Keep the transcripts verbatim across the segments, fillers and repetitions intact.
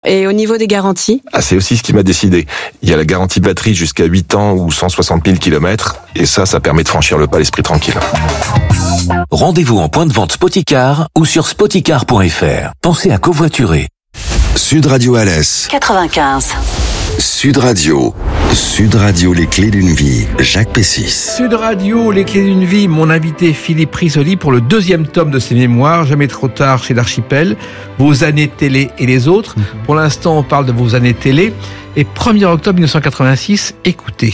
Et au niveau des garanties ? Ah, c'est aussi ce qui m'a décidé. Il y a la garantie batterie jusqu'à huit ans ou cent soixante mille kilomètres, et ça, ça permet de franchir le pas l'esprit tranquille. Rendez-vous en point de vente Spoticar ou sur spoticar point f r. Pensez à covoiturer. Sud Radio Alès quatre-vingt-quinze. Sud Radio. Sud Radio, les clés d'une vie. Jacques Pessis. Sud Radio, les clés d'une vie. Mon invité Philippe Risoli pour le deuxième tome de ses mémoires, Jamais trop tard chez l'Archipel, vos années télé et les autres. Mm-hmm. Pour l'instant, on parle de vos années télé. Et premier octobre dix-neuf cent quatre-vingt-six, écoutez.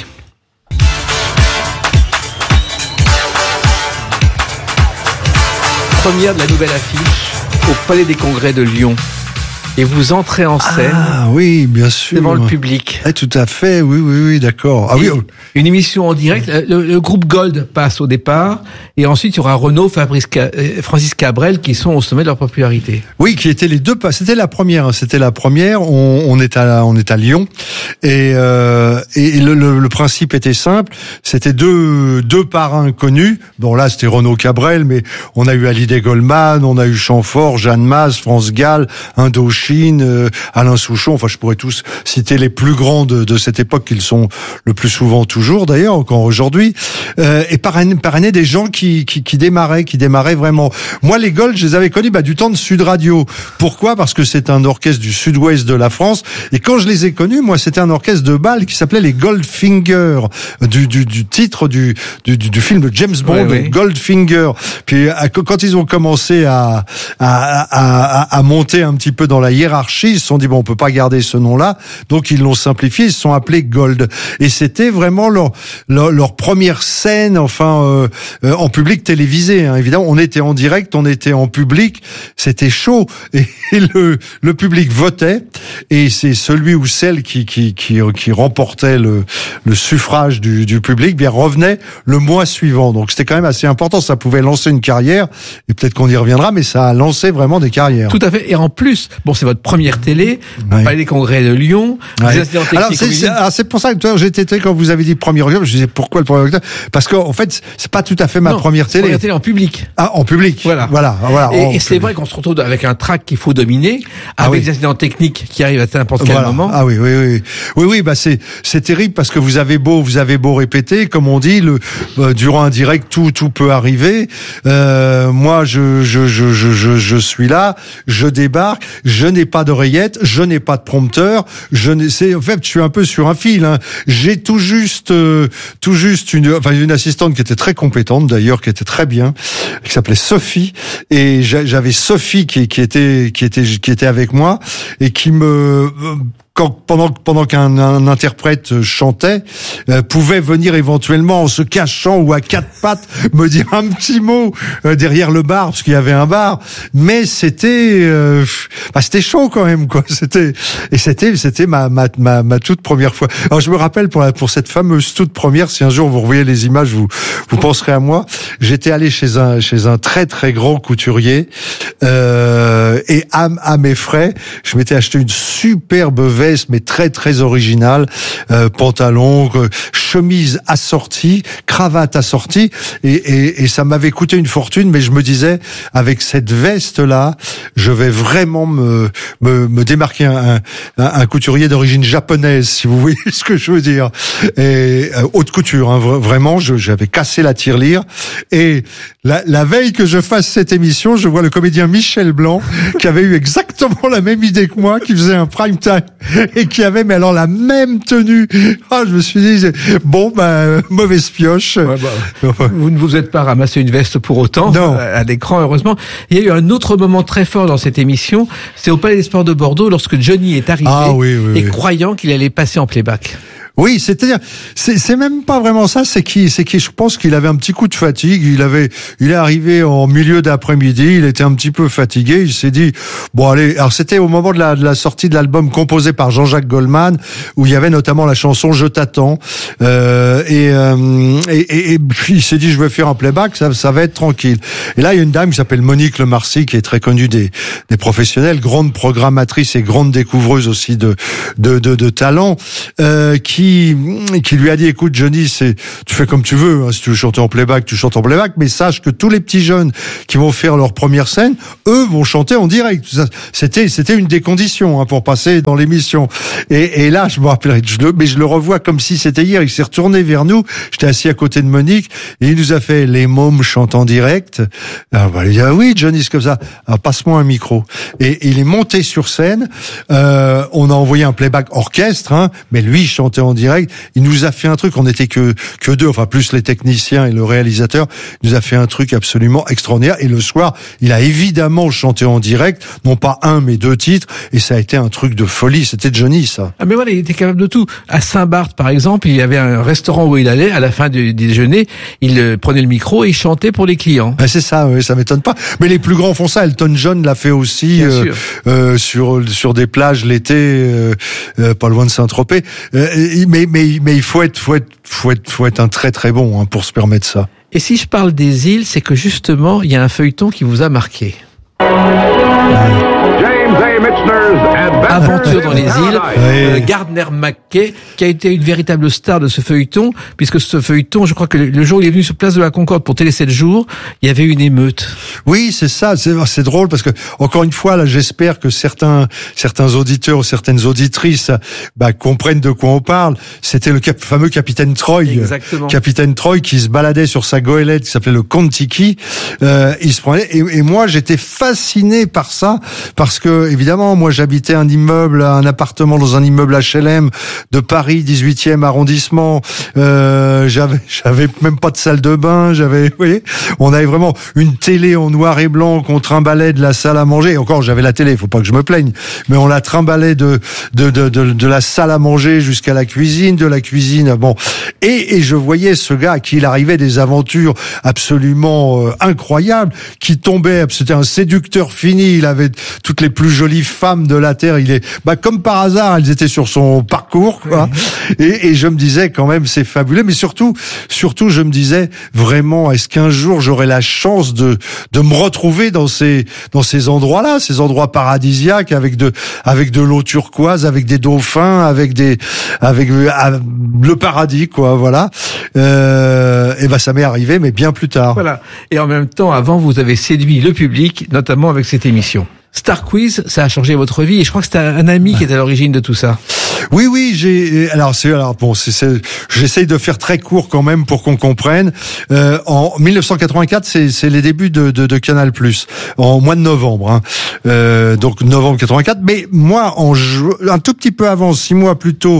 Première de la nouvelle affiche au Palais des Congrès de Lyon. Et vous entrez en scène. Ah oui, bien sûr. Devant le public. Eh, tout à fait, oui, oui, oui, d'accord. Ah et oui. Une émission en direct. Le, le groupe Gold passe au départ, et ensuite il y aura Renaud, Fabrice, Francis Cabrel qui sont au sommet de leur popularité. Oui, qui étaient les deux. C'était la première. C'était la première. On, on est à, on est à Lyon, et euh, et le, le, le principe était simple. C'était deux deux parrains connus. Bon là, c'était Renaud Cabrel, mais on a eu Hallyday Goldman, on a eu Chamfort, Jeanne Masse, France Gall, Indochine. Euh, Alain Souchon, enfin je pourrais tous citer les plus grands de, de cette époque, qu'ils sont le plus souvent toujours d'ailleurs, encore aujourd'hui, euh, et parrainer, parrainer des gens qui, qui, qui démarraient, qui démarraient vraiment. Moi les Gold, je les avais connus bah, du temps de Sud Radio. Pourquoi ? Parce que c'est un orchestre du sud-ouest de la France, et quand je les ai connus, moi c'était un orchestre de bal qui s'appelait les Goldfinger, du, du, du titre du, du, du film de James Bond, ouais, ouais. Goldfinger. Puis à, quand ils ont commencé à, à, à, à, à monter un petit peu dans la hiérarchie, ils se sont dit bon, on peut pas garder ce nom-là, donc ils l'ont simplifié, ils se sont appelés Gold, et c'était vraiment leur leur, leur première scène, enfin euh, euh, en public télévisé, hein. Évidemment, on était en direct, on était en public, c'était chaud, et, et le le public votait, et c'est celui ou celle qui qui qui, qui remportait le le suffrage du, du public, bien revenait le mois suivant. Donc c'était quand même assez important, ça pouvait lancer une carrière, et peut-être qu'on y reviendra, mais ça a lancé vraiment des carrières. Tout à fait, et en plus, bon, c'est votre première télé, ouais. Palais des Congrès de Lyon. Ouais. Alors, c'est, c'est, alors c'est pour ça que toi, j'étais quand vous avez dit premier octobre, je disais pourquoi le premier octobre ? Parce qu'en fait, c'est pas tout à fait ma non, première télé. Première télé en public. Ah, en public. Voilà, voilà, voilà. Et, et c'est public. Vrai qu'on se retrouve avec un track qu'il faut dominer, avec ah, oui. des incidents techniques qui arrivent à n'importe quel voilà. moment. Ah oui, oui, oui, oui, oui. Bah c'est c'est terrible parce que vous avez beau, vous avez beau répéter, comme on dit, le euh, durant un direct, tout tout peut arriver. Euh, moi, je je je je je je suis là, je débarque, je n'ai pas d'oreillette, je n'ai pas de prompteur, je n'ai, c'est, en fait, je suis un peu sur un fil, hein. J'ai tout juste, euh, tout juste une, enfin, une assistante qui était très compétente, d'ailleurs, qui était très bien, qui s'appelait Sophie, et j'avais Sophie qui, qui était, qui était, qui était avec moi, et qui me, Quand, pendant pendant qu'un un interprète chantait, euh, pouvait venir éventuellement en se cachant ou à quatre pattes me dire un petit mot euh, derrière le bar, parce qu'il y avait un bar. Mais c'était euh, bah, c'était chaud quand même, quoi. C'était et c'était c'était ma ma ma, ma toute première fois. Alors je me rappelle pour la, pour cette fameuse toute première, si un jour vous revoyez les images, vous vous penserez à moi. J'étais allé chez un chez un très très grand couturier euh, et à à mes frais, je m'étais acheté une superbe veste, mais très très original, euh, pantalon, euh, chemise assortie, cravate assortie, et, et, et ça m'avait coûté une fortune, mais je me disais, avec cette veste là, je vais vraiment me me, me démarquer un, un, un couturier d'origine japonaise, si vous voyez ce que je veux dire, et euh, haute couture, hein, vraiment, je, j'avais cassé la tirelire, et la, la veille que je fasse cette émission, je vois le comédien Michel Blanc, qui avait eu exactement la même idée que moi, qui faisait un prime time, et qui avait, mais alors, la même tenue. Ah, je me suis dit, bon, ben, mauvaise pioche. Ouais, bah, vous ne vous êtes pas ramassé une veste pour autant, non. à l'écran, heureusement. Il y a eu un autre moment très fort dans cette émission, c'est au Palais des Sports de Bordeaux, lorsque Johnny est arrivé, ah, oui, oui, et oui. croyant qu'il allait passer en playback. Oui, c'est-à-dire, c'est, c'est même pas vraiment ça, c'est qui, c'est qui, je pense qu'il avait un petit coup de fatigue, il avait, il est arrivé en milieu d'après-midi, il était un petit peu fatigué, il s'est dit, bon allez, alors c'était au moment de la, de la sortie de l'album composé par Jean-Jacques Goldman, où il y avait notamment la chanson Je t'attends, euh, et, euh, et, et, et puis il s'est dit, je vais faire un playback, ça, ça va être tranquille. Et là, il y a une dame qui s'appelle Monique Lemarcy, qui est très connue des, des professionnels, grande programmatrice et grande découvreuse aussi de, de, de, de talent, euh, qui qui qui lui a dit, écoute Johnny, c'est tu fais comme tu veux, hein, si tu veux chanter en playback, tu chantes en playback, mais sache que tous les petits jeunes qui vont faire leur première scène, eux vont chanter en direct. C'était c'était une des conditions, hein, pour passer dans l'émission. Et, et là, je me rappellerai, je le, mais je le revois comme si c'était hier. Il s'est retourné vers nous. J'étais assis à côté de Monique et il nous a fait les mômes chantent en direct. Alors, bah, il dit, ah oui, Johnny, c'est comme ça. Alors, passe-moi un micro. Et, et il est monté sur scène. Euh, on a envoyé un playback orchestre, hein, mais lui il chantait en direct. Il nous a fait un truc. On n'était que que deux, enfin plus les techniciens et le réalisateur. Il nous a fait un truc absolument extraordinaire. Et le soir, il a évidemment chanté en direct, non pas un mais deux titres. Et ça a été un truc de folie. C'était Johnny, ça. Ah mais voilà, il était capable de tout. À Saint-Barth, par exemple, il y avait un restaurant où il allait. À la fin du déjeuner, il euh, prenait le micro et il chantait pour les clients. Ben c'est ça, oui, ça m'étonne pas. Mais les plus grands font ça. Elton John l'a fait aussi euh, euh, sur sur des plages l'été, euh, euh, pas loin de Saint-Tropez. Euh, mais mais mais il faut être faut être faut être faut être un très très bon, hein, pour se permettre ça. Et si je parle des îles, c'est que justement, il y a un feuilleton qui vous a marqué. Aventure dans les îles, euh, Gardner McKay, qui a été une véritable star de ce feuilleton, puisque ce feuilleton, je crois que le jour où il est venu sur Place de la Concorde pour Télé sept jours, il y avait une émeute. Oui, c'est ça, c'est, c'est drôle parce que, encore une fois, là, j'espère que certains, certains auditeurs ou certaines auditrices, bah, comprennent de quoi on parle. C'était le cap, fameux capitaine Troy. Exactement. Capitaine Troy qui se baladait sur sa goélette qui s'appelait le Kon-Tiki. Euh, il se prenait, et, et moi, j'étais fasciné par ça parce que, évidemment, moi, j'habitais un immeuble, un appartement dans un immeuble H L M de Paris, dix-huitième arrondissement. Euh, j'avais, j'avais même pas de salle de bain. J'avais, vous voyez, on avait vraiment une télé en noir et blanc qu'on trimballait de la salle à manger. Et encore, j'avais la télé, faut pas que je me plaigne, mais on la trimballait de de de de, de la salle à manger jusqu'à la cuisine, de la cuisine. Bon, et et je voyais ce gars à qui il arrivait des aventures absolument euh, incroyables, qui tombait. C'était un séducteur fini. Il avait toutes les plus jolies femmes de la terre. Il est, bah comme par hasard, elles étaient sur son parcours, quoi. Et, et je me disais quand même, c'est fabuleux. Mais surtout, surtout, je me disais vraiment, est-ce qu'un jour j'aurai la chance de de me retrouver dans ces dans ces endroits-là, ces endroits paradisiaques avec de avec de l'eau turquoise, avec des dauphins, avec des avec le paradis, quoi. Voilà. Euh, et ben ça m'est arrivé, mais bien plus tard. Voilà. Et en même temps, avant, vous avez séduit le public, notamment avec cette émission. Star Quiz, ça a changé votre vie et je crois que c'est un ami qui est à l'origine de tout ça. Oui, oui, j'ai. Alors, c'est alors bon, c'est, c'est j'essaye de faire très court quand même pour qu'on comprenne. Euh, en dix-neuf cent quatre-vingt-quatre, c'est, c'est les débuts de, de, de Canal+, en mois de novembre. Hein. Euh, donc novembre quatre-vingt-quatre. Mais moi, en ju- un tout petit peu avant, six mois plus tôt,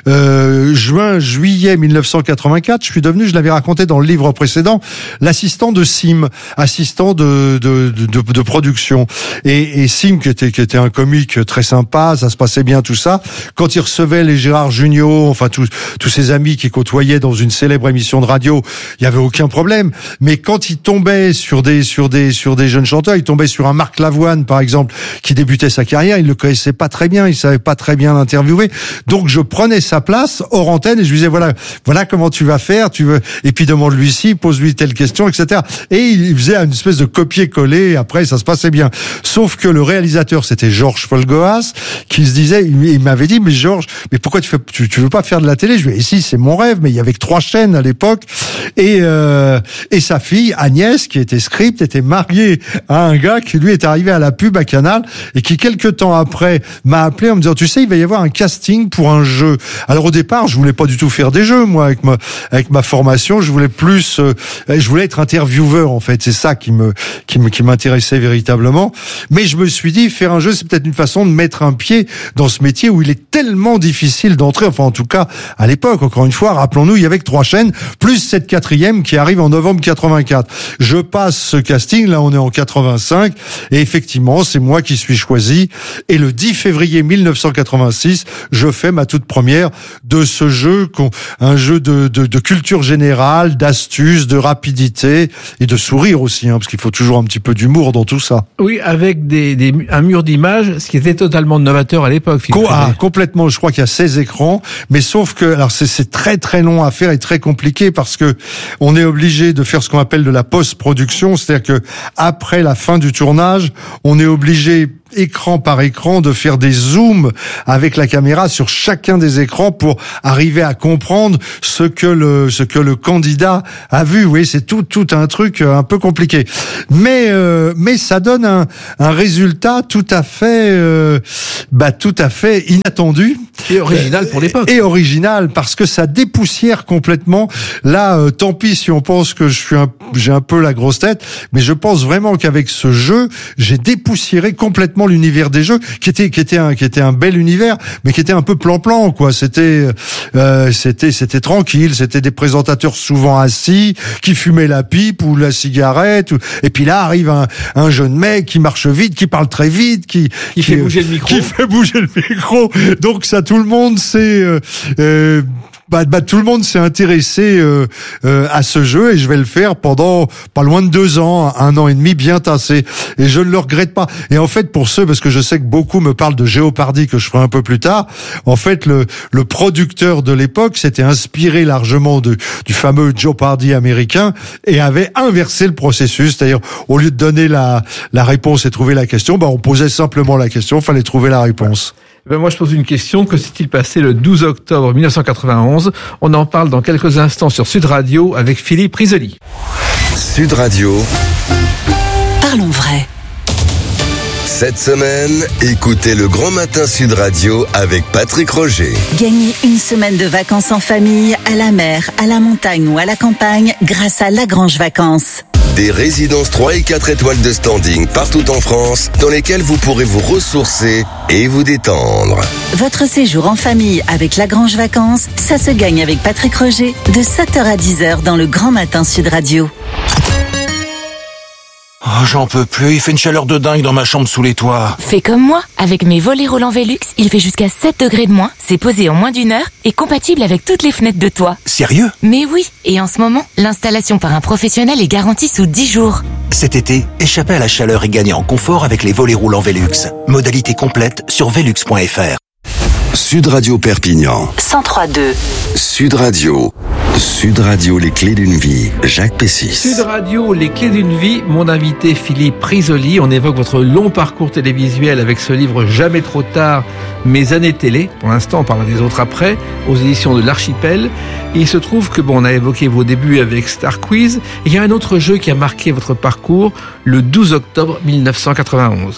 euh, juin, juillet dix-neuf cent quatre-vingt-quatre, je suis devenu, je l'avais raconté dans le livre précédent, l'assistant de Sim, assistant de de de, de, de production. Et, et Sim, qui était qui était un comique très sympa, ça se passait bien tout ça. Quand il recevait les Gérard Jugnot, enfin tous tous ses amis qui côtoyaient dans une célèbre émission de radio, il y avait aucun problème. Mais quand il tombait sur des sur des sur des jeunes chanteurs, il tombait sur un Marc Lavoine par exemple qui débutait sa carrière, il le connaissait pas très bien, il savait pas très bien l'interviewer. Donc je prenais sa place hors antenne et je lui disais voilà voilà comment tu vas faire, tu veux et puis demande-lui ci, pose-lui telle question, et cetera. Et il faisait une espèce de copier-coller. Et après ça se passait bien. Sauf que le réalisateur c'était Georges Folgoas qui se disait, il, il m'avait dit mais Georges, mais pourquoi tu fais, tu, tu veux pas faire de la télé? Je lui ai dit, si, c'est mon rêve, mais il y avait que trois chaînes à l'époque. Et, euh, et sa fille, Agnès, qui était script, était mariée à un gars qui lui est arrivé à la pub à Canal et qui, quelques temps après, m'a appelé en me disant, tu sais, il va y avoir un casting pour un jeu. Alors, au départ, je voulais pas du tout faire des jeux, moi, avec ma, avec ma formation. Je voulais plus, euh, je voulais être intervieweur, en fait. C'est ça qui me, qui me, qui m'intéressait véritablement. Mais je me suis dit, faire un jeu, c'est peut-être une façon de mettre un pied dans ce métier où il est tellement difficile d'entrer, enfin en tout cas à l'époque, encore une fois, rappelons-nous, il y avait que trois chaînes, plus cette quatrième qui arrive en novembre quatre-vingt-quatre. Je passe ce casting, là on est en quatre-vingt-cinq, et effectivement c'est moi qui suis choisi, et le dix février dix-neuf cent quatre-vingt-six, je fais ma toute première de ce jeu, un jeu de, de, de culture générale, d'astuces, de rapidité, et de sourire aussi, hein, parce qu'il faut toujours un petit peu d'humour dans tout ça. Oui, avec des, des, un mur d'images, ce qui était totalement novateur à l'époque. Co- ah, complètement, je crois qu'il y a seize écrans, mais sauf que, alors c'est, c'est très très long à faire et très compliqué parce que on est obligé de faire ce qu'on appelle de la post-production, c'est-à-dire que après la fin du tournage, on est obligé écran par écran, de faire des zooms avec la caméra sur chacun des écrans pour arriver à comprendre ce que le ce que le candidat a vu. Oui, c'est tout tout un truc un peu compliqué, mais euh, mais ça donne un un résultat tout à fait euh, bah tout à fait inattendu et original pour l'époque. Et original parce que ça dépoussière complètement. Là, euh, tant pis si on pense que je suis un j'ai un peu la grosse tête, mais je pense vraiment qu'avec ce jeu, j'ai dépoussiéré complètement l'univers des jeux, qui était qui était un qui était un bel univers, mais qui était un peu plan-plan quoi. C'était euh, c'était c'était tranquille, c'était des présentateurs souvent assis, qui fumaient la pipe ou la cigarette, ou... et puis là arrive un un jeune mec qui marche vite, qui parle très vite, qui qui, qui fait bouger le micro, qui fait bouger le micro. Donc ça, tout le monde c'est euh, euh, Bah, bah, tout le monde s'est intéressé euh, euh, à ce jeu et je vais le faire pendant pas loin de deux ans, un an et demi bien tassé. Et je ne le regrette pas. Et en fait, pour ceux, parce que je sais que beaucoup me parlent de Jeopardy que je ferai un peu plus tard, en fait, le, le producteur de l'époque s'était inspiré largement de, du fameux Jeopardy américain et avait inversé le processus. C'est-à-dire, au lieu de donner la, la réponse et trouver la question, bah, on posait simplement la question, fallait trouver la réponse. Ben moi, je pose une question. Que s'est-il passé le douze octobre mille neuf cent quatre-vingt-onze? On en parle dans quelques instants sur Sud Radio avec Philippe Risoli. Sud Radio. Parlons vrai. Cette semaine, écoutez le Grand Matin Sud Radio avec Patrick Roger. Gagnez une semaine de vacances en famille, à la mer, à la montagne ou à la campagne grâce à Lagrange Vacances. Des résidences trois et quatre étoiles de standing partout en France dans lesquelles vous pourrez vous ressourcer et vous détendre. Votre séjour en famille avec Lagrange Vacances, ça se gagne avec Patrick Roger de sept heures à dix heures dans le Grand Matin Sud Radio. Oh, j'en peux plus, il fait une chaleur de dingue dans ma chambre sous les toits. Fais comme moi, avec mes volets roulants Velux, il fait jusqu'à sept degrés de moins, c'est posé en moins d'une heure et compatible avec toutes les fenêtres de toit. Sérieux? Mais oui, et en ce moment, l'installation par un professionnel est garantie sous dix jours. Cet été, échappez à la chaleur et gagnez en confort avec les volets roulants Velux. Modalité complète sur velux point f r. Sud Radio Perpignan. cent trois deux. Sud Radio. Sud Radio, les clés d'une vie. Jacques Pessis. Sud Radio, les clés d'une vie. Mon invité Philippe Risoli. On évoque votre long parcours télévisuel avec ce livre Jamais trop tard, mes années télé. Pour l'instant, on parlera des autres après, aux éditions de l'Archipel. Et il se trouve que bon, on a évoqué vos débuts avec Star Quiz. Et il y a un autre jeu qui a marqué votre parcours le douze octobre mille neuf cent quatre-vingt-onze.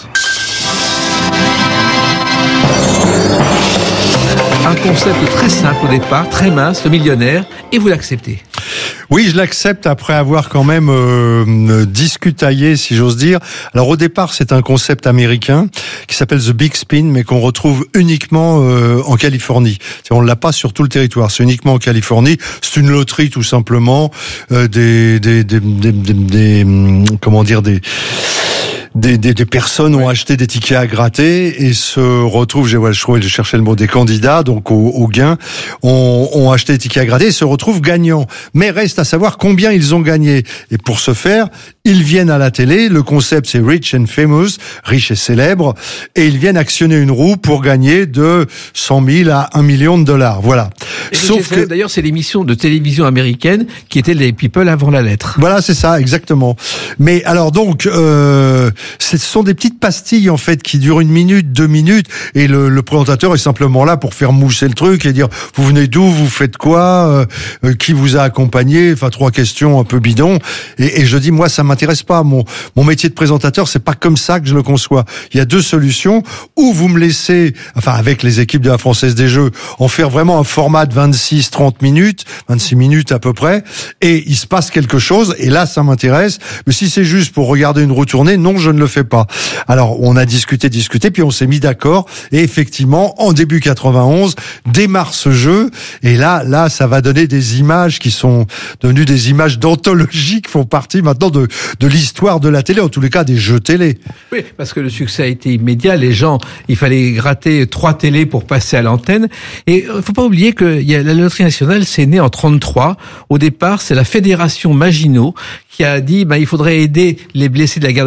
Un concept très simple au départ, très mince, le millionnaire, et vous l'acceptez. Oui, je l'accepte après avoir quand même euh, discutaillé, si j'ose dire. Alors au départ, c'est un concept américain qui s'appelle The Big Spin, mais qu'on retrouve uniquement euh, en Californie. On l'a pas sur tout le territoire, c'est uniquement en Californie. C'est une loterie tout simplement, euh, des, des, des, des, des, des, comment dire, des Des, des, des personnes ont acheté des tickets à gratter et se retrouvent, j'ai, ouais, je trouvais, je cherchais le mot, des candidats, donc au, au gain, ont, ont acheté des tickets à gratter et se retrouvent gagnants. Mais reste à savoir combien ils ont gagné. Et pour ce faire, ils viennent à la télé. Le concept, c'est Rich and Famous, riche et célèbre, et ils viennent actionner une roue pour gagner de cent mille à un million de dollars. Voilà. Et Sauf que d'ailleurs, c'est l'émission de télévision américaine qui était les People avant la lettre. Voilà, c'est ça, exactement. Mais alors donc, euh, ce sont des petites pastilles en fait qui durent une minute, deux minutes, et le, le présentateur est simplement là pour faire mousser le truc et dire vous venez d'où, vous faites quoi, euh, qui vous a accompagné, enfin trois questions un peu bidons. Et, et je dis moi ça m'intéresse pas, mon mon métier de présentateur c'est pas comme ça que je le conçois. Il y a deux solutions, ou vous me laissez, enfin avec les équipes de la Française des Jeux, en faire vraiment un format de vingt-six trente minutes, vingt-six minutes à peu près, et il se passe quelque chose, et là ça m'intéresse. Mais si c'est juste pour regarder une roue tourner, non, je ne le fais pas. Alors on a discuté, discuté, puis on s'est mis d'accord, et effectivement en début quatre-vingt-onze démarre ce jeu, et là là ça va donner des images qui sont devenues des images d'anthologie qui font partie maintenant de de l'histoire de la télé, en tous les cas des jeux télé. Oui, parce que le succès a été immédiat. Les gens, il fallait gratter trois télés pour passer à l'antenne. Et il faut pas oublier que il y a, la Loterie nationale, c'est né en trente-trois. Au départ, c'est la Fédération Maginot qui a dit, ben, il faudrait aider les blessés de la guerre de quatorze,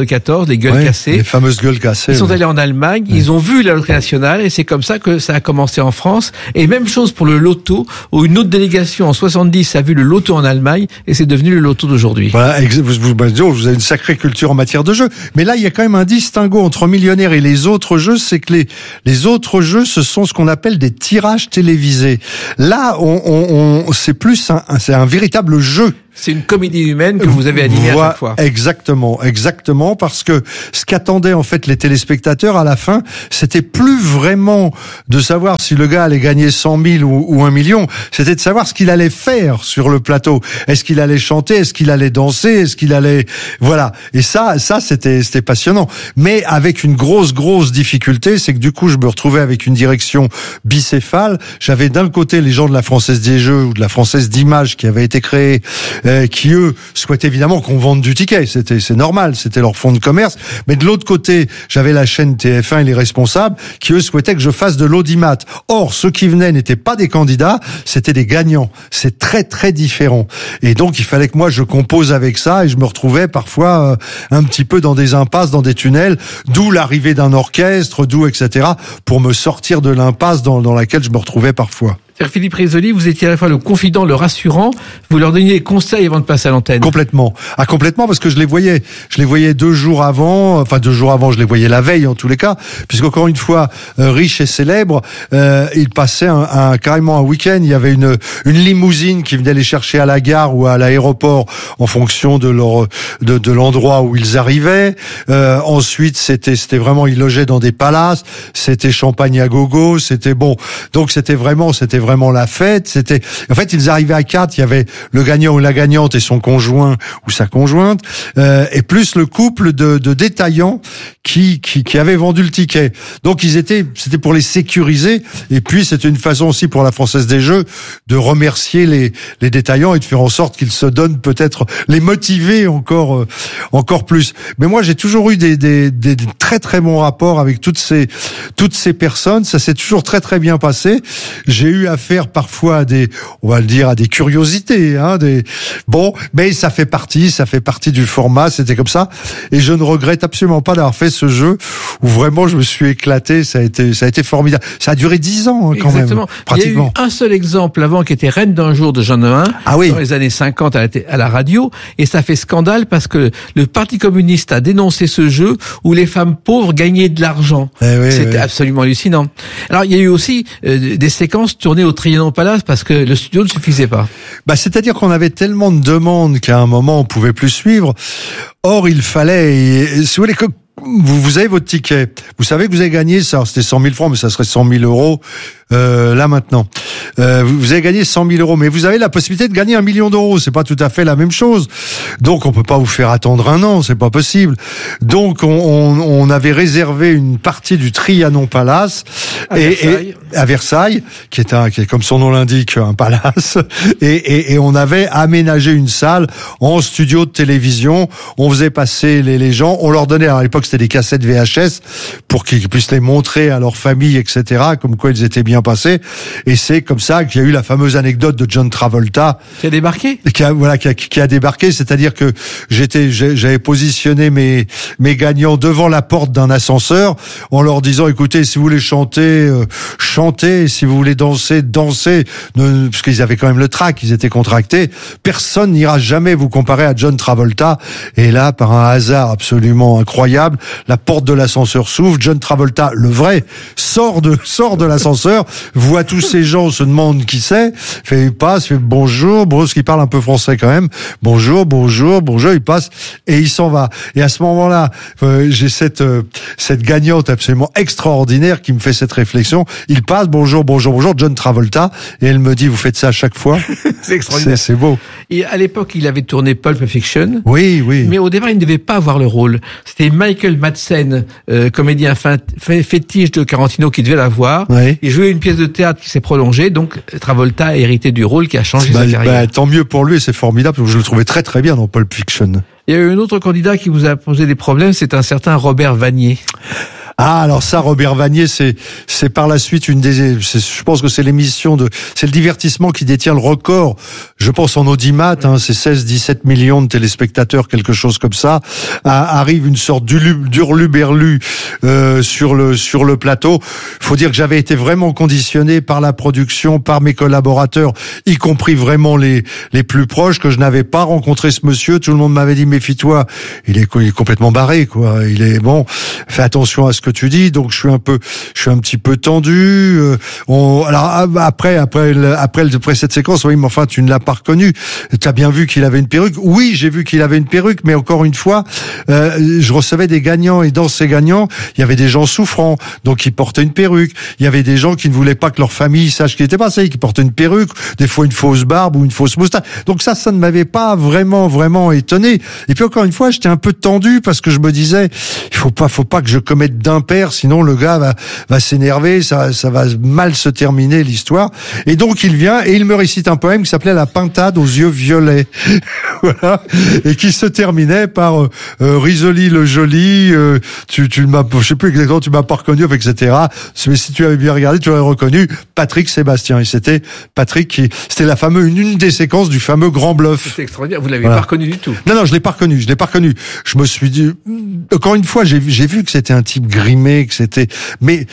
des gueules Ouais, cassées. les fameuses gueules cassées. Ils sont ouais. allés en Allemagne, Ouais. ils ont vu la loterie nationale et c'est comme ça que ça a commencé en France. Et même chose pour le loto, où une autre délégation en soixante-dix a vu le loto en Allemagne et c'est devenu le loto d'aujourd'hui. Voilà, ex- vous, vous, vous avez une sacrée culture en matière de jeu. Mais là, il y a quand même un distinguo entre Millionnaire et les autres jeux, c'est que les, les autres jeux, ce sont ce qu'on appelle des tirages télévisés. Là, on, on, on c'est plus un, un- c'est un véritable jeu. C'est une comédie humaine que vous avez animée Voi- à chaque fois. Exactement, exactement, parce que ce qu'attendaient en fait les téléspectateurs à la fin, c'était plus vraiment de savoir si le gars allait gagner cent mille ou, ou un million, c'était de savoir ce qu'il allait faire sur le plateau. Est-ce qu'il allait chanter, est-ce qu'il allait danser, est-ce qu'il allait, voilà. Et ça, ça c'était c'était passionnant. Mais avec une grosse grosse difficulté, c'est que du coup je me retrouvais avec une direction bicéphale. J'avais d'un côté les gens de la Française des Jeux ou de la Française d'Images qui avaient été créés, euh, qui eux souhaitaient évidemment qu'on vende du ticket. C'était c'est normal, c'était leur fonds de commerce. Mais de l'autre côté, j'avais la chaîne T F un et les responsables qui eux souhaitaient que je fasse de l'audimat. Or, ceux qui venaient n'étaient pas des candidats, c'était des gagnants. C'est très très différent. Et donc il fallait que moi je compose avec ça et je me retrouvais parfois euh, un petit peu dans des impasses, dans des tunnels, d'où l'arrivée d'un orchestre, d'où et cetera pour me sortir de l'impasse dans, dans laquelle je me retrouvais parfois. C'est-à-dire, Philippe Risoli, vous étiez à la fois le confident, le rassurant, vous leur donniez des conseils avant de passer à l'antenne. Complètement. Ah, complètement, parce que je les voyais. Je les voyais deux jours avant, enfin deux jours avant, je les voyais la veille en tous les cas, puisqu'encore une fois, euh, riche et célèbre, euh, ils passaient un, un, carrément un week-end. Il y avait une, une limousine qui venait les chercher à la gare ou à l'aéroport en fonction de leur, de, de l'endroit où ils arrivaient. Euh, ensuite, c'était, c'était vraiment, ils logeaient dans des palaces, c'était champagne à gogo, c'était bon. Donc c'était vraiment, c'était vraiment la fête. C'était, en fait, ils arrivaient à quatre. Il y avait le gagnant ou la gagnante et son conjoint ou sa conjointe, euh, et plus le couple de, de détaillants qui, qui qui avaient vendu le ticket. Donc ils étaient, c'était pour les sécuriser. Et puis c'était une façon aussi pour la Française des Jeux de remercier les les détaillants et de faire en sorte qu'ils se donnent, peut-être les motiver encore euh, encore plus. Mais moi j'ai toujours eu des, des des des très très bons rapports avec toutes ces toutes ces personnes. Ça s'est toujours très très bien passé. J'ai eu affaire parfois à des, on va le dire, à des curiosités, hein, des, bon, mais ça fait partie, ça fait partie du format, c'était comme ça. Et je ne regrette absolument pas d'avoir fait ce jeu où vraiment je me suis éclaté, ça a été, ça a été formidable. Ça a duré dix ans, hein, quand Exactement. même. Pratiquement. Il y a eu un seul exemple avant qui était Reine d'un jour de Jean Nohain, Ah oui. dans les années cinquante à la, à la radio, et ça fait scandale parce que le Parti communiste a dénoncé ce jeu où les femmes pauvres gagnaient de l'argent. Eh oui, C'était oui. absolument hallucinant. Alors il y a eu aussi euh, des séquences tournées au Trianon Palace parce que le studio ne suffisait pas. Bah, c'est-à-dire qu'on avait tellement de demandes qu'à un moment on pouvait plus suivre. Or, il fallait, et, si vous voulez, que vous, vous avez votre ticket. Vous savez que vous avez gagné ça. C'était cent mille francs, mais ça serait cent mille euros. Euh, là maintenant, euh, vous, vous avez gagné cent mille euros, mais vous avez la possibilité de gagner un million d'euros. C'est pas tout à fait la même chose. Donc on peut pas vous faire attendre un an, c'est pas possible. Donc on, on, on avait réservé une partie du Trianon Palace À et, Versailles. et à Versailles, qui est un, qui est comme son nom l'indique, un palace. Et, et, et on avait aménagé une salle en studio de télévision. On faisait passer les, les gens, on leur donnait, alors à l'époque c'était des cassettes V H S pour qu'ils puissent les montrer à leur famille, et cetera. Comme quoi ils étaient bien passés. Et c'est comme ça qu'il y a eu la fameuse anecdote de John Travolta Qui a débarqué? qui a, voilà, qui a, qui a débarqué, c'est-à-dire que j'étais, j'ai- j'avais positionné mes, mes gagnants devant la porte d'un ascenseur en leur disant, écoutez, si vous voulez chanter, euh, chantez, si vous voulez danser, dansez, ne, parce qu'ils avaient quand même le trac, ils étaient contractés. Personne n'ira jamais vous comparer à John Travolta. Et là, par un hasard absolument incroyable, la porte de l'ascenseur s'ouvre, John Travolta, le vrai, sort de, sort de l'ascenseur, voit tous ces gens, se demande qui c'est, fait, il passe, fait bonjour, Bruce qui parle un peu français quand même, bonjour, bonjour, bonjour, il passe et il s'en va. Et à ce moment-là, euh, j'ai cette euh, cette gagnante absolument extraordinaire qui me fait cette réflexion. Il passe, bonjour, bonjour, bonjour, John Travolta, et elle me dit, vous faites ça à chaque fois? C'est C'est extraordinaire. c'est beau. Et à l'époque, il avait tourné Pulp Fiction. Oui, oui. Mais au départ, il ne devait pas avoir le rôle. C'était Michael Madsen, euh, comédien fin- fait- fétiche de Tarantino, qui devait l'avoir. Oui. Il jouait une pièce de théâtre qui s'est prolongée, donc Travolta a hérité du rôle qui a changé Bah, sa carrière. bah, tant mieux pour lui, c'est formidable, parce que je le trouvais très très bien dans Pulp Fiction. Il y a eu un autre candidat qui vous a posé des problèmes, c'est un certain Robert Vanier. Ah, alors ça, Robert Vanier, c'est c'est par la suite une des. Je pense que c'est l'émission de. C'est le divertissement qui détient le record. Je pense en audimat, hein, c'est seize, dix-sept millions de téléspectateurs, quelque chose comme ça. À, arrive une sorte d'hurluberlu euh, sur le sur le plateau. Il faut dire que j'avais été vraiment conditionné par la production, par mes collaborateurs, y compris vraiment les les plus proches, que je n'avais pas rencontré ce monsieur. Tout le monde m'avait dit méfie-toi, il est, il est complètement barré, quoi. Il est bon. Fais attention à ce que tu dis. Donc je suis un peu, je suis un petit peu tendu. Euh, on, alors après, après, après, après cette séquence, oui, mais enfin, tu ne l'as pas reconnu. Tu as bien vu qu'il avait une perruque. Oui, j'ai vu qu'il avait une perruque, mais encore une fois, euh, je recevais des gagnants et dans ces gagnants, il y avait des gens souffrants, donc ils portaient une perruque. Il y avait des gens qui ne voulaient pas que leur famille sache qu'il était passé, qui portaient une perruque, des fois une fausse barbe ou une fausse moustache. Donc ça, ça ne m'avait pas vraiment, vraiment étonné. Et puis encore une fois, j'étais un peu tendu parce que je me disais, il faut pas, faut pas que je commette d'impair, sinon le gars va, va s'énerver, ça, ça va mal se terminer l'histoire. Et donc il vient et il me récite un poème qui s'appelait La Pintade aux yeux violets, voilà, et qui se terminait par euh, euh, Risoli le joli, euh, tu, tu m'as, je sais plus exactement, tu m'as pas reconnu, et cetera. Mais si tu avais bien regardé, tu aurais reconnu Patrick Sébastien. Et c'était Patrick qui, c'était la fameuse, une, une des séquences du fameux Grand Bluff. C'est extraordinaire. Vous l'avez Voilà. pas reconnu du tout. Non, non, je l'ai pas reconnu, je l'ai pas reconnu. Je me suis dit, encore une fois, j'ai vu, j'ai vu que c'était un type grimé, que c'était, mais,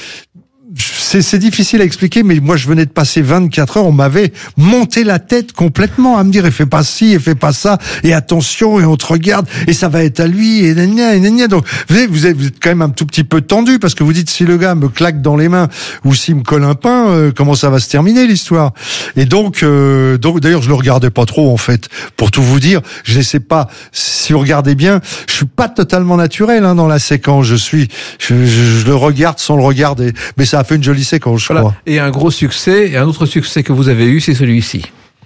c'est, c'est difficile à expliquer, mais moi je venais de passer vingt-quatre heures, on m'avait monté la tête complètement à me dire, et fais pas ci, et fais pas ça, et attention, et on te regarde, et ça va être à lui, et gna et gna. Donc vous êtes, vous êtes, vous êtes quand même un tout petit peu tendu, parce que vous dites, si le gars me claque dans les mains, ou s'il me colle un pain, euh, comment ça va se terminer l'histoire? Et donc, euh, donc d'ailleurs je le regardais pas trop en fait, pour tout vous dire, je sais pas, si vous regardez bien, je suis pas totalement naturel hein, dans la séquence, je suis, je, je, je le regarde sans le regarder, mais ça a fait une jolie séquence, je Voilà. crois. Et un gros succès, et un autre succès que vous avez eu, c'est celui-ci.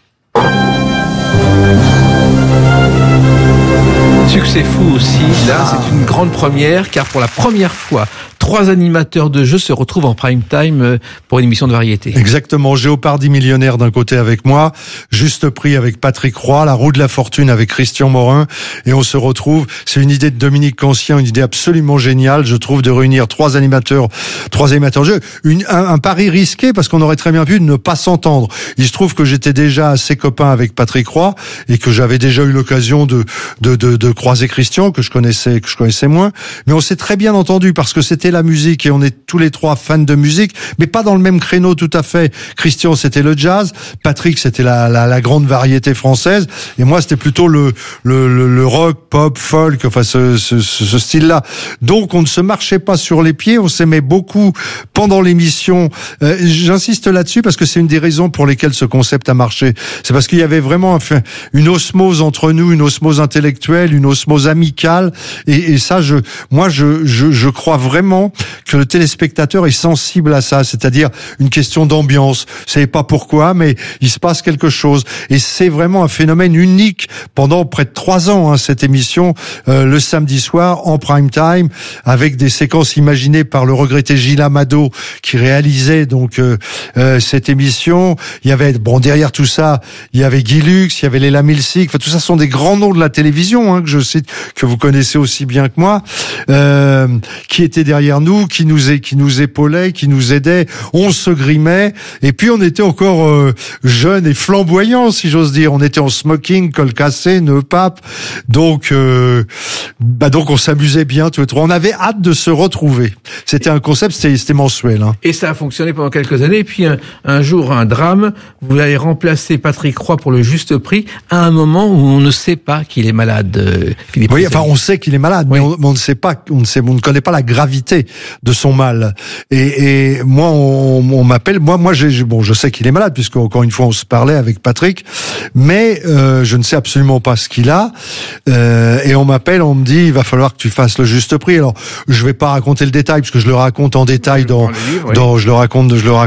Succès fou aussi, là c'est une grande première, car pour la première fois, trois animateurs de jeux se retrouvent en prime time pour une émission de variété. Exactement, Géopardy millionnaire d'un côté avec moi, Juste Prix avec Patrick Roy, La Roue de la Fortune avec Christian Morin, et on se retrouve, c'est une idée de Dominique Cancien, une idée absolument géniale, je trouve, de réunir trois animateurs, trois animateurs de jeux, une, un, un pari risqué parce qu'on aurait très bien pu ne pas s'entendre. Il se trouve que j'étais déjà assez copain avec Patrick Roy et que j'avais déjà eu l'occasion de, de, de, de croiser Christian, que je connaissais, que je connaissais moins, mais on s'est très bien entendu parce que c'était la musique et on est tous les trois fans de musique, mais pas dans le même créneau tout à fait. Christian c'était le jazz, Patrick c'était la, la, la grande variété française, et moi c'était plutôt le, le, le, le rock, pop, folk, enfin ce, ce, ce style-là. Donc on ne se marchait pas sur les pieds, on s'aimait beaucoup pendant l'émission. Euh, j'insiste là-dessus parce que c'est une des raisons pour lesquelles ce concept a marché. C'est parce qu'il y avait vraiment enfin, une osmose entre nous, une osmose intellectuelle, une osmose amicale, et, et ça, je, moi je, je, je crois vraiment que le téléspectateur est sensible à ça, c'est-à-dire une question d'ambiance. Vous savez pas pourquoi, mais il se passe quelque chose. Et c'est vraiment un phénomène unique pendant près de trois ans, hein, cette émission, euh, le samedi soir, en prime time, avec des séquences imaginées par le regretté Gilles Amado, qui réalisait donc euh, euh, cette émission. Il y avait, bon, derrière tout ça, il y avait Guy Lux, il y avait Léla Milsik, enfin tout ça sont des grands noms de la télévision, hein, que je cite, que vous connaissez aussi bien que moi, euh, qui étaient derrière nous, qui nous qui nous épaulaient, qui nous aidaient. On se grimait, et puis on était encore euh, jeunes et flamboyants, si j'ose dire. On était en smoking, col cassé, nœud pape, donc euh, bah donc on s'amusait bien tous les trois. On avait hâte de se retrouver. C'était un concept, c'était, c'était mensuel. Hein. Et ça a fonctionné pendant quelques années. Et puis un, un jour, un drame, vous avez remplacé Patrick Roy pour le Juste Prix à un moment où on ne sait pas qu'il est malade. Euh, Philippe. Oui, enfin on sait qu'il est malade, oui. mais, on, mais on ne sait pas, on ne sait, on ne connaît pas la gravité de son mal. Et, et moi, on, on m'appelle, moi, moi, j'ai, bon, je sais qu'il est malade puisque encore une fois on se parlait avec Patrick, mais euh, je ne sais absolument pas ce qu'il a. Euh, et on m'appelle, on me dit, il va falloir que tu fasses le Juste Prix. Alors, je vais pas raconter le détail puisque je le raconte en détail dans, dans, livres, oui. dans je le raconte, je le raconte dans,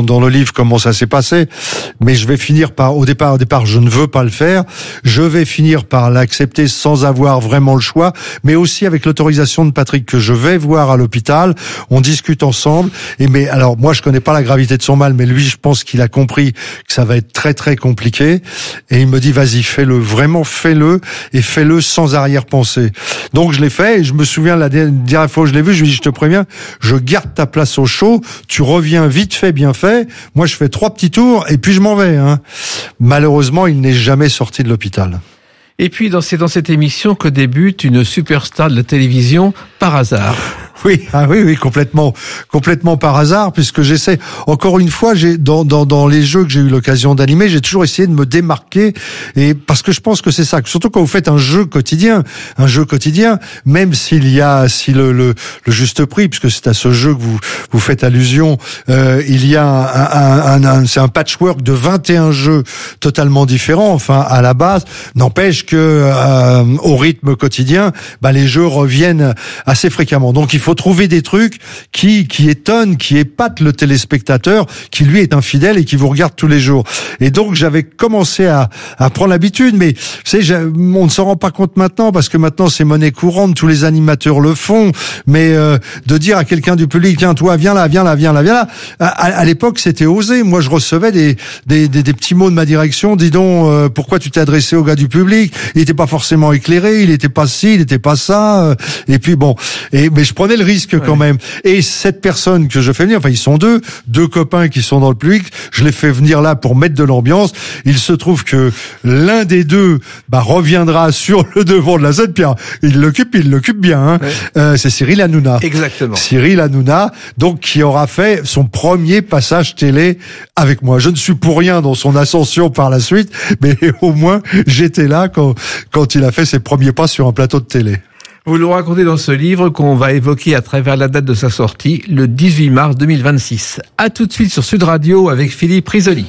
dans le livre comment ça s'est passé, mais je vais finir par, au départ, au départ, je ne veux pas le faire. Je vais finir par l'accepter sans avoir vraiment le choix, mais aussi avec l'autorisation de Patrick que je vais voir à l'hôpital. On discute ensemble. Et mais alors moi, je connais pas la gravité de son mal, mais lui, je pense qu'il a compris que ça va être très très compliqué. Et il me dit vas-y, fais-le, vraiment fais-le et fais-le sans arrière-pensée. Donc je l'ai fait et je me souviens la dernière fois où je l'ai vu, je lui ai dit je te préviens, je garde ta place au chaud, tu reviens vite fait, bien fait. Moi, je fais trois petits tours et puis je m'en vais. Hein. Malheureusement, il n'est jamais sorti de l'hôpital. Et puis, dans, c'est dans cette émission que débute une superstar de la télévision par hasard. Oui, ah oui, oui, complètement, complètement par hasard, puisque j'essaie, encore une fois, j'ai, dans, dans, dans les jeux que j'ai eu l'occasion d'animer, j'ai toujours essayé de me démarquer, et parce que je pense que c'est ça, surtout quand vous faites un jeu quotidien, un jeu quotidien, même s'il y a, si le, le, le juste prix, puisque c'est à ce jeu que vous, vous faites allusion, euh, il y a un, un, un, un, c'est un patchwork de vingt et un jeux totalement différents, enfin, à la base, n'empêche que, euh, au rythme quotidien, bah, les jeux reviennent assez fréquemment. Donc, il faut trouver des trucs qui qui étonnent, qui épatent le téléspectateur, qui lui est infidèle et qui vous regarde tous les jours. Et donc j'avais commencé à à prendre l'habitude, mais vous savez, on ne s'en rend pas compte maintenant parce que maintenant c'est monnaie courante, tous les animateurs le font. Mais euh, de dire à quelqu'un du public, tiens toi, viens là, viens là, viens là, viens là. À, à l'époque c'était osé. Moi je recevais des des des, des petits mots de ma direction. Dis donc, euh, pourquoi tu t'es adressé au gars du public? Il était pas forcément éclairé, il était pas ci, il était pas ça. Euh, et puis bon, et mais je prenais le risque quand ouais. même. Et cette personne que je fais venir, enfin ils sont deux, deux copains qui sont dans le public, je les fais venir là pour mettre de l'ambiance. Il se trouve que l'un des deux bah, reviendra sur le devant de la scène. Pierre, il l'occupe, il l'occupe bien. Hein. Ouais. Euh, c'est Cyril Hanouna. Exactement. Cyril Hanouna, donc qui aura fait son premier passage télé avec moi. Je ne suis pour rien dans son ascension par la suite, mais au moins j'étais là quand quand il a fait ses premiers pas sur un plateau de télé. Vous le racontez dans ce livre qu'on va évoquer à travers la date de sa sortie, le dix-huit mars deux mille vingt-six. À tout de suite sur Sud Radio avec Philippe Risoli.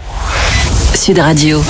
Sud Radio.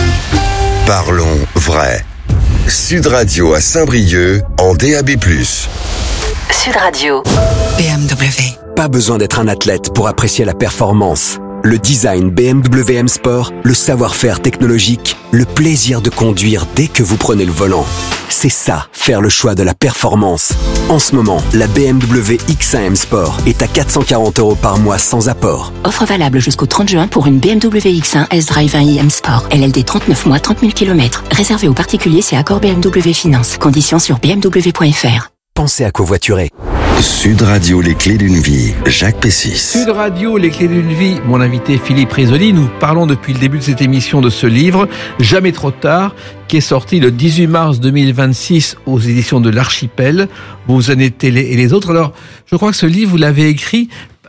Parlons vrai. Sud Radio à Saint-Brieuc en D A B plus. Sud Radio. B M W. Pas besoin d'être un athlète pour apprécier la performance. Le design B M W M Sport, le savoir-faire technologique, le plaisir de conduire dès que vous prenez le volant. C'est ça, faire le choix de la performance. En ce moment, la B M W X un M Sport est à quatre cent quarante euros par mois sans apport. Offre valable jusqu'au trente juin pour une B M W X un S-Drive un i M Sport. L L D trente-neuf mois, trente mille kilomètres. Réservé aux particuliers, c'est accord B M W Finance. Conditions sur b m w point f r. Pensez à covoiturer. Sud Radio, les clés d'une vie, Jacques Pessis. Sud Radio, les clés d'une vie, mon invité Philippe Risoli. Nous parlons depuis le début de cette émission de ce livre, Jamais trop tard, qui est sorti le dix-huit mars deux mille vingt-six aux éditions de l'Archipel, vos années télé et les autres. Alors, je crois que ce livre, vous l'avez écrit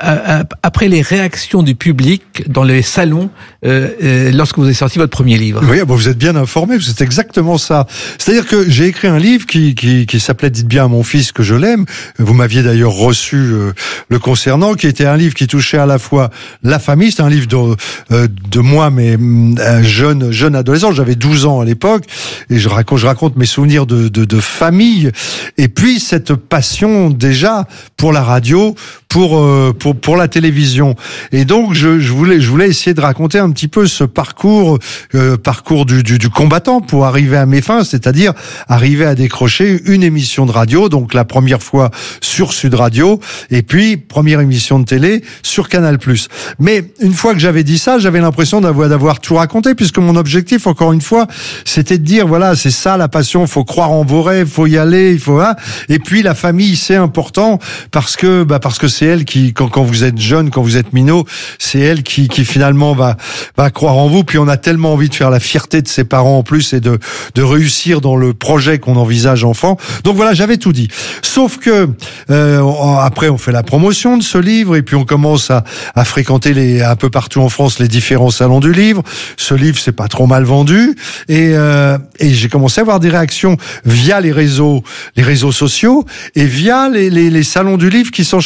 après les réactions du public dans les salons euh, euh, lorsque vous avez sorti votre premier livre. Oui, bon, vous êtes bien informé, c'est exactement ça. C'est-à-dire que j'ai écrit un livre qui qui, qui s'appelait « Dites bien à mon fils que je l'aime ». Vous m'aviez d'ailleurs reçu euh, le concernant, qui était un livre qui touchait à la fois la famille, c'est un livre de, euh, de moi, mais euh, jeune jeune adolescent, j'avais douze ans à l'époque, et je raconte, je raconte mes souvenirs de, de, de famille, et puis cette passion déjà pour la radio, pour euh, pour pour la télévision. Et donc je, je voulais je voulais essayer de raconter un petit peu ce parcours euh, parcours du, du du combattant pour arriver à mes fins, c'est-à-dire arriver à décrocher une émission de radio, donc la première fois sur Sud Radio, et puis première émission de télé sur Canal plus. Mais une fois que j'avais dit ça, j'avais l'impression d'avoir d'avoir tout raconté, puisque mon objectif, encore une fois, c'était de dire voilà, c'est ça la passion, faut croire en vos rêves, faut y aller, il faut hein. Et puis la famille, c'est important parce que bah parce que c'est elle qui quand quand vous êtes jeune, quand vous êtes minot, c'est elle qui qui finalement va va croire en vous. Puis on a tellement envie de faire la fierté de ses parents en plus et de de réussir dans le projet qu'on envisage enfant. Donc voilà, j'avais tout dit. Sauf que euh, après on fait la promotion de ce livre et puis on commence à à fréquenter les un peu partout en France les différents salons du livre. Ce livre c'est pas trop mal vendu et euh, et j'ai commencé à avoir des réactions via les réseaux les réseaux sociaux et via les les, les salons du livre qui s'enchaînaient.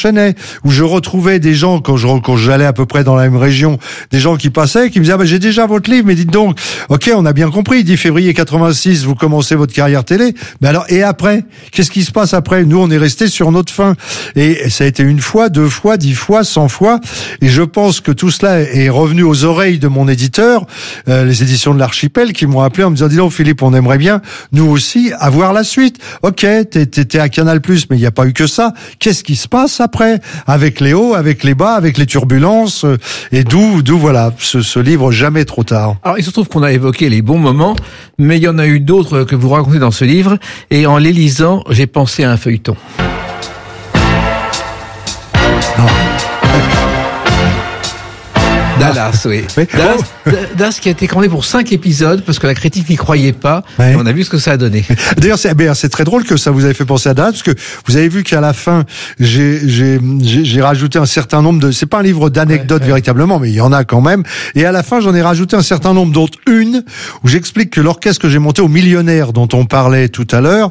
où je retrouvais des gens, quand je, quand j'allais à peu près dans la même région, des gens qui passaient, qui me disaient, ah ben, j'ai déjà votre livre, mais dites donc, ok, on a bien compris, dix février quatre-vingt-six, vous commencez votre carrière télé, mais alors, et après? Qu'est-ce qui se passe après? Nous, on est resté sur notre fin. Et ça a été une fois, deux fois, dix fois, cent fois, et je pense que tout cela est revenu aux oreilles de mon éditeur, euh, les éditions de l'Archipel, qui m'ont appelé en me disant, dis donc, Philippe, on aimerait bien, nous aussi, avoir la suite. Ok, t'es, t'es, t'es à Canal+, mais il n'y a pas eu que ça. Qu'est-ce qui se passe après? Avec les hauts, avec les bas, avec les turbulences, euh, et d'où, d'où voilà, ce, ce livre Jamais trop tard. Alors, il se trouve qu'on a évoqué les bons moments, mais il y en a eu d'autres que vous racontez dans ce livre, et en les lisant, j'ai pensé à un feuilleton. Non. Dallas, oui. oui. Dallas, Dallas qui a été commandé pour cinq épisodes parce que la critique n'y croyait pas. Ouais. Et on a vu ce que ça a donné. D'ailleurs, c'est, c'est très drôle que ça vous avez fait penser à Dallas parce que vous avez vu qu'à la fin, j'ai, j'ai, j'ai, j'ai rajouté un certain nombre de. C'est pas un livre d'anecdotes ouais, ouais. véritablement, mais il y en a quand même. Et à la fin, j'en ai rajouté un certain nombre, dont une où j'explique que l'orchestre que j'ai monté au Millionnaire, dont on parlait tout à l'heure,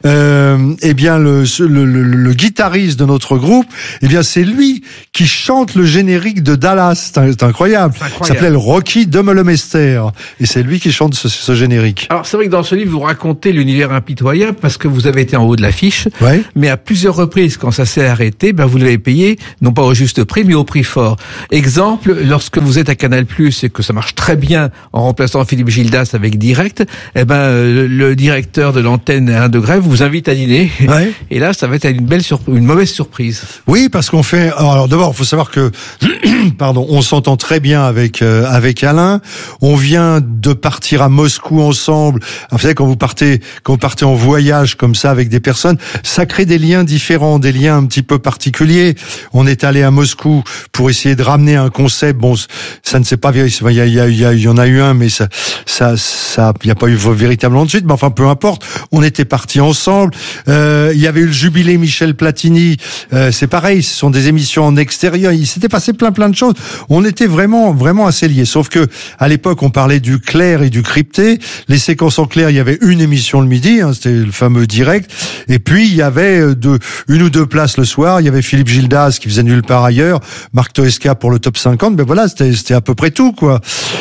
euh, eh bien le, le, le, le guitariste de notre groupe, eh bien c'est lui qui chante le générique de Dallas. C'est un, c'est un incroyable. incroyable. Il s'appelait Rocky de Melemester. Et c'est lui qui chante ce, ce générique. Alors, c'est vrai que dans ce livre, vous racontez l'univers impitoyable parce que vous avez été en haut de l'affiche. Ouais. Mais à plusieurs reprises, quand ça s'est arrêté, ben, vous l'avez payé, non pas au juste prix, mais au prix fort. Exemple, lorsque vous êtes à Canal+, et que ça marche très bien en remplaçant Philippe Gildas avec Direct, eh ben, le, le directeur de l'antenne un de Grève vous invite à dîner. Ouais. Et là, ça va être une belle surprise, une mauvaise surprise. Oui, parce qu'on fait, alors, alors d'abord, il faut savoir que, pardon, on s'entend très bien avec euh, avec Alain. On vient de partir à Moscou ensemble. Vous savez, quand vous partez quand vous partez en voyage comme ça avec des personnes, ça crée des liens différents, des liens un petit peu particuliers. On est allé à Moscou pour essayer de ramener un concept. Bon, ça ne s'est pas vérifié. Il y a il y a il y, a, il y en a eu un, mais ça ça ça il y a pas eu véritablement de suite. Mais enfin, peu importe. On était partis ensemble. Euh, il y avait eu le jubilé Michel Platini. Euh, c'est pareil. Ce sont des émissions en extérieur. Il s'était passé plein plein de choses. On était vraiment, vraiment assez liés. Sauf que, à l'époque, on parlait du clair et du crypté. Les séquences en clair, il y avait une émission le midi, hein, c'était le fameux Direct. Et puis, il y avait deux, une ou deux places le soir. Il y avait Philippe Gildas qui faisait Nulle part ailleurs, Marc Toesca pour le top cinquante. Ben voilà, c'était, c'était à peu près tout, quoi.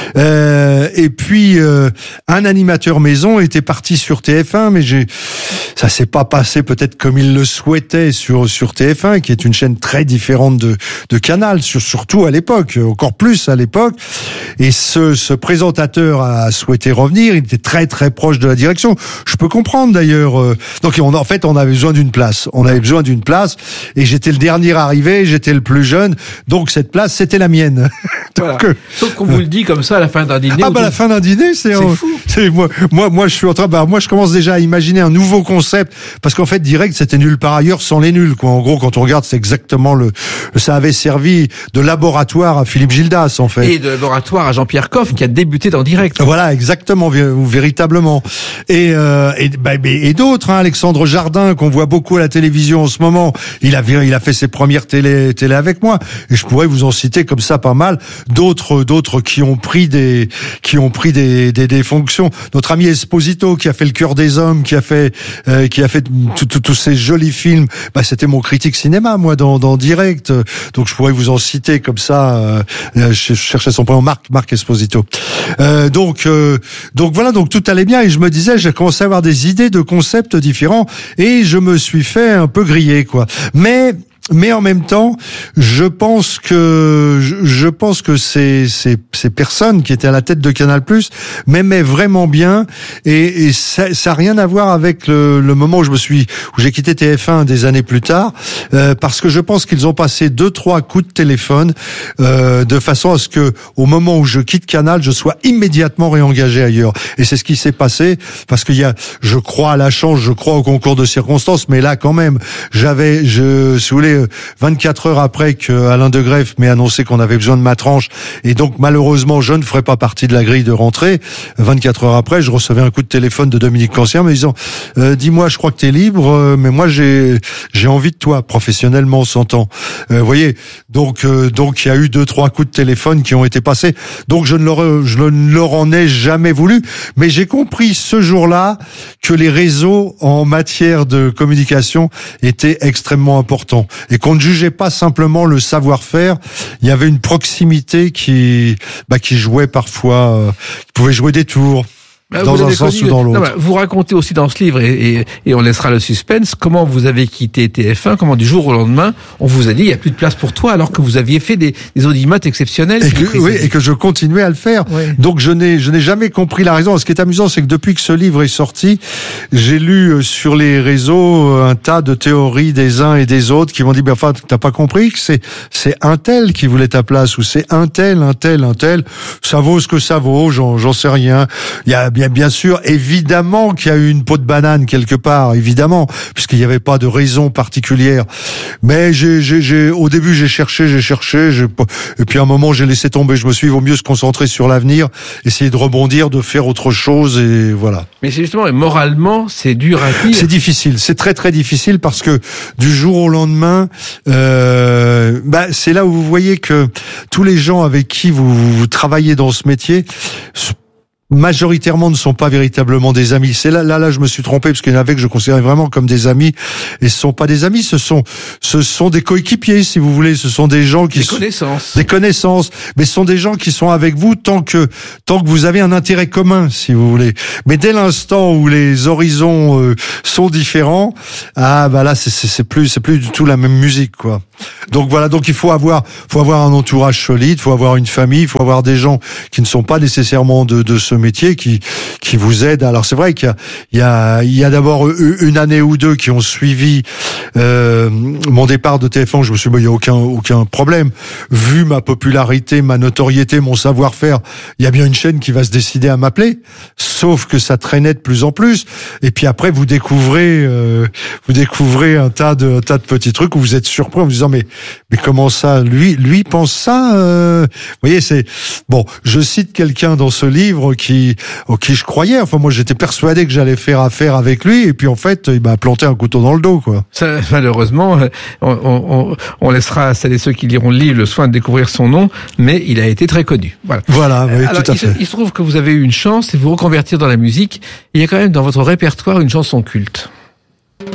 Euh, et puis, euh, un animateur maison était parti sur T F un, mais j'ai, ça s'est pas passé peut-être comme il le souhaitait sur, sur T F un, qui est une chaîne très différente de, de Canal, sur, surtout à l'époque, encore plus à l'époque. Et ce, ce présentateur a souhaité revenir. Il était très très proche de la direction. Je peux comprendre d'ailleurs. Donc on, en fait, on avait besoin d'une place. On avait besoin d'une place. Et j'étais le dernier arrivé. J'étais le plus jeune. Donc cette place, c'était la mienne. Donc, voilà. Sauf qu'on vous le dit comme ça à la fin d'un dîner. Ah bah à la fin d'un dîner, c'est, c'est on, fou. C'est moi, moi, moi, je suis en train. Bah moi, je commence déjà à imaginer un nouveau concept parce qu'en fait, Direct, c'était Nulle part ailleurs sans les nuls. Quoi. En gros, quand on regarde, c'est exactement le. Ça avait servi de laboratoire à Philippe Gildas, en fait. Et de laboratoire à Jean-Pierre Coff qui a débuté dans Direct. Voilà, exactement, véritablement. Et euh, et, bah, et d'autres, hein, Alexandre Jardin qu'on voit beaucoup à la télévision en ce moment. Il a il a fait ses premières télé télé avec moi. Et je pourrais vous en citer comme ça pas mal. D'autres d'autres qui ont pris des qui ont pris des des, des fonctions. Notre ami Esposito qui a fait Le Cœur des hommes, qui a fait euh, qui a fait tous ces jolis films. Bah c'était mon critique cinéma moi dans dans Direct. Donc je pourrais vous en citer comme ça. Euh, je cherchais son prénom, Marc Marc Esposito. Euh, donc euh, donc voilà, donc tout allait bien et je me disais, j'ai commencé à avoir des idées de concepts différents et je me suis fait un peu griller quoi. Mais Mais en même temps, je pense que je pense que ces ces ces personnes qui étaient à la tête de Canal+ m'aimaient vraiment bien et, et ça ça a rien à voir avec le, le moment où je me suis où j'ai quitté T F un des années plus tard euh, parce que je pense qu'ils ont passé deux trois coups de téléphone euh, de façon à ce que au moment où je quitte Canal, je sois immédiatement réengagé ailleurs. Et c'est ce qui s'est passé parce qu'il y a, je crois à la chance, je crois au concours de circonstances, mais là quand même, j'avais je si vous voulez vingt-quatre heures après que Alain de Greff m'ait annoncé qu'on avait besoin de ma tranche et donc malheureusement je ne ferai pas partie de la grille de rentrée, vingt-quatre heures après je recevais un coup de téléphone de Dominique Cancien me disant euh, dis-moi je crois que t'es libre euh, mais moi j'ai j'ai envie de toi professionnellement on s'entend. Euh, vous voyez donc euh, donc il y a eu deux trois coups de téléphone qui ont été passés donc je ne leur je ne leur en ai jamais voulu mais j'ai compris ce jour-là que les réseaux en matière de communication étaient extrêmement importants et qu'on ne jugeait pas simplement le savoir-faire. Il y avait une proximité qui, bah, qui jouait parfois, euh, qui pouvait jouer des tours. Bah, dans un sens connu, ou dans l'autre. Non, bah, vous racontez aussi dans ce livre, et, et, et on laissera le suspense, comment vous avez quitté T F un, comment du jour au lendemain, on vous a dit il n'y a plus de place pour toi, alors que vous aviez fait des, des audimates exceptionnels. Et que, oui, et que je continuais à le faire. Oui. Donc je n'ai, je n'ai jamais compris la raison. Ce qui est amusant, c'est que depuis que ce livre est sorti, j'ai lu sur les réseaux un tas de théories des uns et des autres qui m'ont dit, ben enfin, t'as pas compris que c'est, c'est un tel qui voulait ta place, ou c'est un tel, un tel, un tel. Ça vaut ce que ça vaut, j'en, j'en sais rien. Il y a bien, bien sûr, évidemment qu'il y a eu une peau de banane quelque part, évidemment, puisqu'il n'y avait pas de raison particulière. Mais j'ai, j'ai, j'ai, au début, j'ai cherché, j'ai cherché, j'ai, et puis à un moment, j'ai laissé tomber. Je me suis dit, il vaut mieux se concentrer sur l'avenir, essayer de rebondir, de faire autre chose, et voilà. Mais c'est justement, et moralement, c'est dur à vivre. C'est difficile, c'est très très difficile parce que du jour au lendemain, euh, bah c'est là où vous voyez que tous les gens avec qui vous, vous travaillez dans ce métier majoritairement ne sont pas véritablement des amis. C'est là, là, là, je me suis trompé parce qu'il y en avait que je considérais vraiment comme des amis, et ce sont pas des amis, ce sont, ce sont des coéquipiers, si vous voulez. Ce sont des gens qui des sont connaissances, des connaissances, mais ce sont des gens qui sont avec vous tant que, tant que vous avez un intérêt commun, si vous voulez. Mais dès l'instant où les horizons euh, sont différents, ah bah là, c'est, c'est, c'est plus, c'est plus du tout la même musique, quoi. Donc voilà, donc il faut avoir, faut avoir un entourage solide, faut avoir une famille, il faut avoir des gens qui ne sont pas nécessairement de, de ce métier, qui, qui vous aident. Alors c'est vrai qu'il y a, il y a, il y a d'abord une année ou deux qui ont suivi euh, mon départ de T F un. Je me suis dit, bah, il y a aucun, aucun problème. Vu ma popularité, ma notoriété, mon savoir-faire, il y a bien une chaîne qui va se décider à m'appeler. Sauf que ça traînait de plus en plus. Et puis après, vous découvrez, euh, vous découvrez un tas de, un tas de petits trucs où vous êtes surpris en vous disant, mais, mais comment ça, lui, lui pense ça, euh... vous voyez, c'est, bon, je cite quelqu'un dans ce livre qui, en qui je croyais, enfin, moi, j'étais persuadé que j'allais faire affaire avec lui, et puis, en fait, il m'a planté un couteau dans le dos, quoi. Ça, malheureusement, on, on, on laissera à celles et ceux qui liront le livre le soin de découvrir son nom, mais il a été très connu. Voilà. Voilà, oui, Alors, tout à il fait. Se, il se trouve que vous avez eu une chance, c'est vous reconvertir dans la musique. Il y a quand même dans votre répertoire une chanson culte.